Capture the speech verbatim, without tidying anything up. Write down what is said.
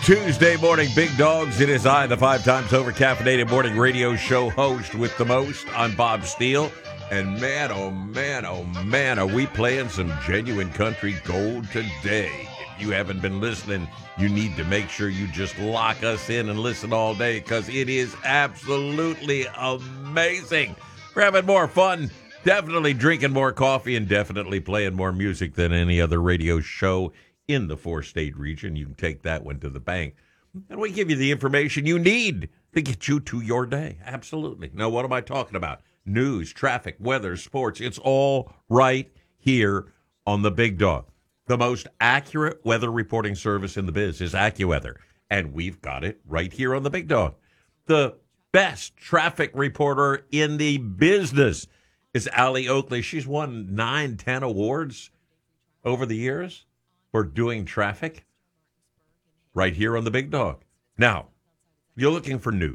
Tuesday morning, Big Dogs. It is I, the five times over caffeinated morning radio show host with the most. I'm Bob Steele. And man, oh man, oh man, are we playing some genuine country gold today. If you haven't been listening, you need to make sure you just lock us in and listen all day because it is absolutely amazing. We're having more fun, definitely drinking more coffee, and definitely playing more music than any other radio show in the four-state region. You can take that one to the bank. And we give you the information you need to get you to your day. Absolutely. Now, what am I talking about? News, traffic, weather, sports. It's all right here on the Big Dog. The most accurate weather reporting service in the biz is AccuWeather, and we've got it right here on the Big Dog. The best traffic reporter in the business is Allie Oakley. She's won nine, ten awards over the years for doing traffic right here on the Big Dog. Now, you're looking for news.